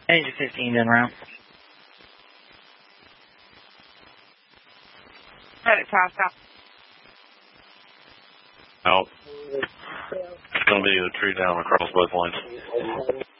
Engine 15 in route. Credit pass out. Out. It's going to be the tree down across both lanes.